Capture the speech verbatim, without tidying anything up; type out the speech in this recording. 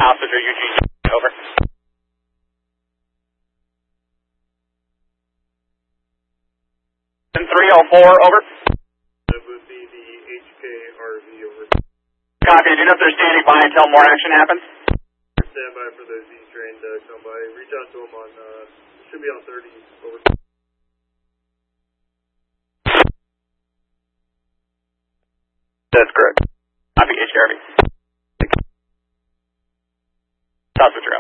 Passenger U G C, over. three oh four, over. That would be the H K R V, over. Copy. Do you know if they're standing by until more action happens? Stand by for the Z train to come by. Reach out to them on, uh, should be on thirty, over. That's correct. Copy, H K R V. Passenger